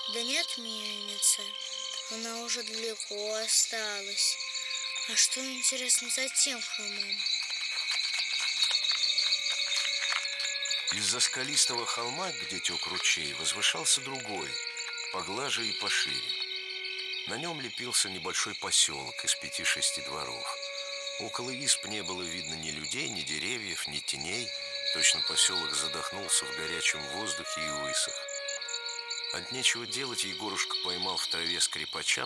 Да нет, мельница, она уже далеко осталась. А что интересно за тем холмом? Из-за скалистого холма, где тек ручей, возвышался другой, поглаже и пошире. На нем лепился небольшой поселок из 5-6 дворов. Около исп не было видно ни людей, ни деревьев, ни теней. Точно поселок задохнулся в горячем воздухе и высох. От нечего делать Егорушка поймал в траве скрипача,